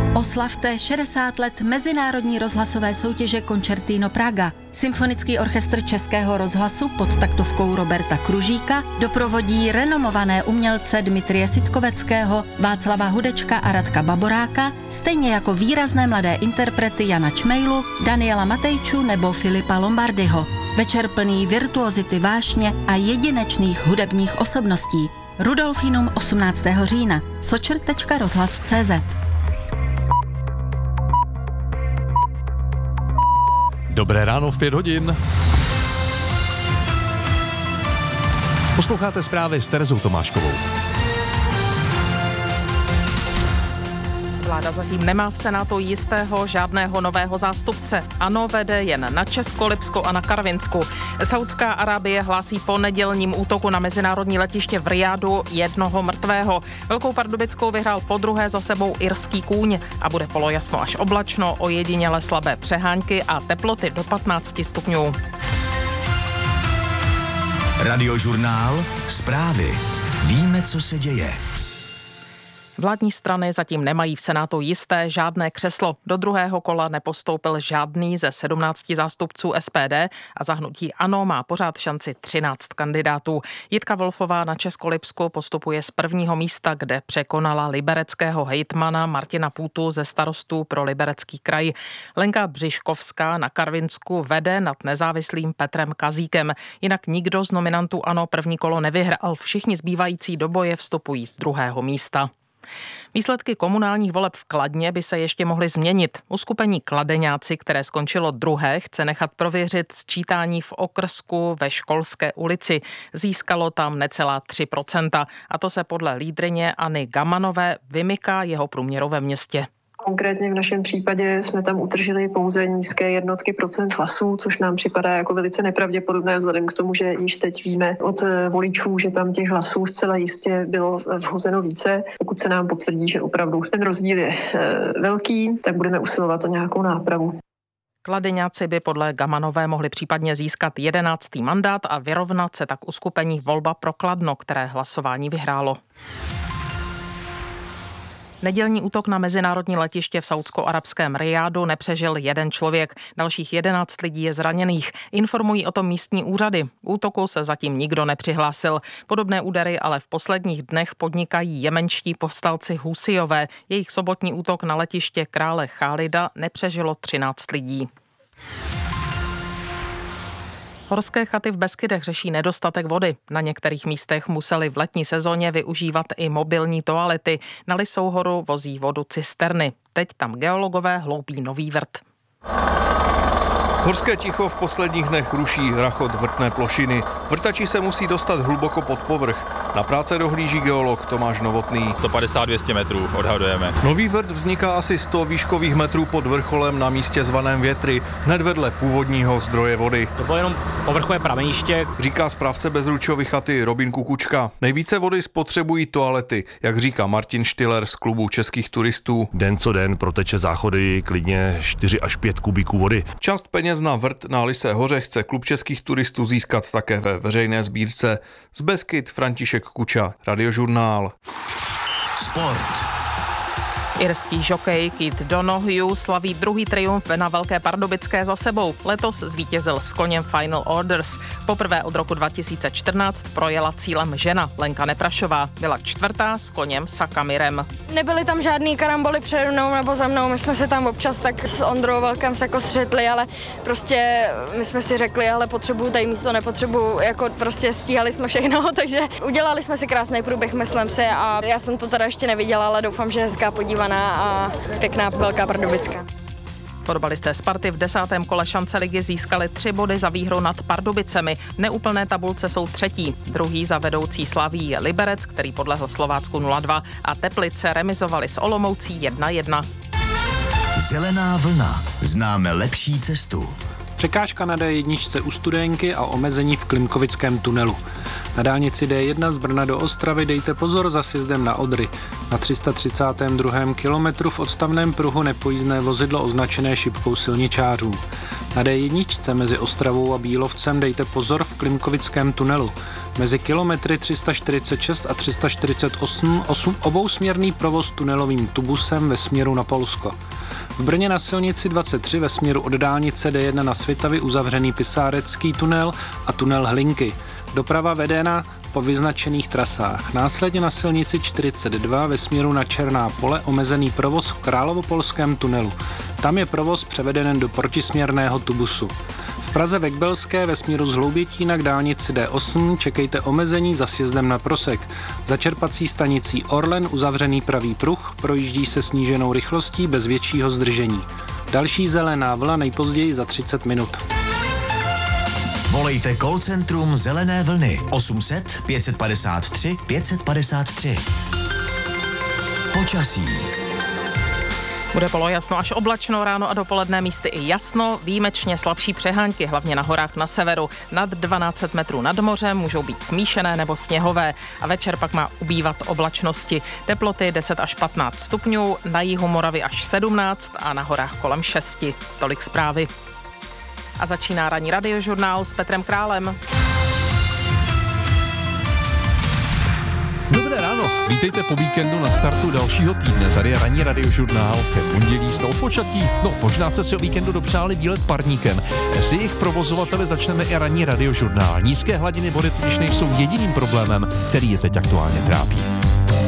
Oslavte 60 let mezinárodní rozhlasové soutěže Concertino Praga. Symfonický orchestr Českého rozhlasu pod taktovkou Roberta Kružíka doprovodí renomované umělce Dmitrie Sitkoveckého, Václava Hudečka a Radka Baboráka, stejně jako výrazné mladé interprety Jana Čmejlu, Daniela Matejču nebo Filipa Lombardyho. Večer plný virtuozity vášně a jedinečných hudebních osobností. Rudolfinum 18. října. sočer.rozhlas.cz. Dobré ráno v 5 hodin. Posloucháte zprávy s Terezou Tomáškovou. Vláda zatím nemá v Senátu jistého žádného nového zástupce. ANO vede jen na Česko, Lipsko a na Karvinsku. Saudská Arábie hlásí po nedělním útoku na mezinárodní letiště v Rijádu 1 mrtvého. Velkou Pardubickou vyhrál podruhé za sebou irský kůň a bude polojasno až oblačno, ojediněle slabé přehánky a teploty do 15 stupňů. Radiožurnál, zprávy. Víme, co se děje. Vládní strany zatím nemají v Senátu jisté žádné křeslo. Do druhého kola nepostoupil žádný ze 17 zástupců SPD a za hnutí ANO má pořád šanci 13 kandidátů. Jitka Wolfová na Českolipsku postupuje z prvního místa, kde překonala libereckého hejtmana Martina Půtu ze Starostů pro Liberecký kraj. Lenka Břiškovská na Karvinsku vede nad nezávislým Petrem Kazíkem. Jinak nikdo z nominantů ANO první kolo nevyhrál. Všichni zbývající do boje vstupují z druhého místa. Výsledky komunálních voleb v Kladně by se ještě mohly změnit. Uskupení Kladeňáci, které skončilo druhé, chce nechat prověřit sčítání v okrsku ve Školské ulici. Získalo tam necelá 3%. A to se podle lídryně Anny Gamanové vymyká jeho průměru ve městě. Konkrétně v našem případě jsme tam utržili pouze nízké jednotky procent hlasů, což nám připadá jako velice nepravděpodobné vzhledem k tomu, že již teď víme od voličů, že tam těch hlasů zcela jistě bylo vhozeno více. Pokud se nám potvrdí, že opravdu ten rozdíl je velký, tak budeme usilovat o nějakou nápravu. Kladeňáci by podle Gamanové mohli případně získat 11. mandát a vyrovnat se tak uskupení Volba pro Kladno, které hlasování vyhrálo. Nedělní útok na mezinárodní letiště v saúdsko-arabském Rijádu nepřežil jeden člověk. Dalších 11 lidí je zraněných. Informují o tom místní úřady. K útoku se zatím nikdo nepřihlásil. Podobné údery ale v posledních dnech podnikají jemenští povstalci Husijové. Jejich sobotní útok na letiště krále Chálida nepřežilo 13 lidí. Horské chaty v Beskydech řeší nedostatek vody. Na některých místech museli v letní sezóně využívat i mobilní toalety. Na Lisouhoru vozí vodu cisterny. Teď tam geologové hloubí nový vrt. Horské ticho v posledních dnech ruší rachot vrtné plošiny. Vrtači se musí dostat hluboko pod povrch. Na práce dohlíží geolog Tomáš Novotný. 150-200 metrů odhadujeme. Nový vrt vzniká asi 100 výškových metrů pod vrcholem na místě zvaném Větry, hned vedle původního zdroje vody. To bylo jenom povrchové prameniště, říká správce Bezručovy chaty Robin Kukučka. Nejvíce vody spotřebují toalety, jak říká Martin Štiller z klubu českých turistů. Den co den proteče záchody klidně 4 až 5 kubíků vody. Část peněz na vrt na Lysé hoře chce klub českých turistů získat také ve veřejné sbírce. Z Beskyd František Kuča, Radiožurnál. Sport. Irský žokej Keith Donoghue slaví druhý triumf na Velké Pardubické za sebou. Letos zvítězil s koněm Final Orders. Poprvé od roku 2014 projela cílem žena Lenka Neprašová. Byla čtvrtá s koněm Sakamirem. Nebyly tam žádný karamboly přede mnou nebo za mnou, my jsme se tam občas tak s Ondrou Velkem se jako střetli, ale prostě my jsme si řekli, ale potřebuju tady místo, nepotřebuju, jako prostě stíhali jsme všechno, takže udělali jsme si krásný průběh, myslím si, a já jsem to teda ještě neviděla, ale doufám, že je hezká podívaná a pěkná Velká Pardubická. Fotbalisté Sparty v 10. kole šance ligy získali 3 body za výhru nad Pardubicemi. V neúplné tabulce jsou třetí. Druhý za vedoucí Slaví je Liberec, který podlehl Slovácku 0-2 a Teplice remizovali s Olomoucí 1-1. Zelená vlna. Známe lepší cestu. Překážka na D1 u Studénky a omezení v Klimkovickém tunelu. Na dálnici D1 z Brna do Ostravy dejte pozor za sjezdem na Odry. Na 332. kilometru v odstavném pruhu nepojízdné vozidlo označené šipkou silničářů. Na D1 mezi Ostravou a Bílovcem dejte pozor v Klimkovickém tunelu. Mezi kilometry 346 a 348 obousměrný provoz tunelovým tubusem ve směru na Polsko. V Brně na silnici 23 ve směru od dálnice D1 na Svitavy uzavřený Pisárecký tunel a tunel Hlinky. Doprava vedena po vyznačených trasách. Následně na silnici 42 ve směru na Černá Pole omezený provoz v Královopolském tunelu. Tam je provoz převeden do protisměrného tubusu. V Praze ve Kbelské ve směru z Hloubětína k dálnici D8 čekejte omezení za sjezdem na Prosek. Za čerpací stanicí Orlen uzavřený pravý pruh, projíždí se sníženou rychlostí bez většího zdržení. Další zelená vlna nejpozději za 30 minut. Volejte call centrum Zelené vlny 800 553 553. Počasí. Bude polojasno až oblačno, ráno a dopoledne místy i jasno, výjimečně slabší přehánky, hlavně na horách na severu. Nad 12 metrů nad mořem můžou být smíšené nebo sněhové a večer pak má ubývat oblačnosti. Teploty 10 až 15 stupňů, na jihu Moravy až 17 a na horách kolem 6. Tolik zprávy. A začíná ranní radiožurnál s Petrem Králem. Dobré ráno, vítejte po víkendu na startu dalšího týdne. Tady je ranní radiožurnál, ke pondělí jste odpočatí. No, možná jste si o víkendu dopřáli výlet parníkem. S jejich provozovateli začneme i ranní radiožurnál. Nízké hladiny vody totiž nejsou jediným problémem, který je teď aktuálně trápí.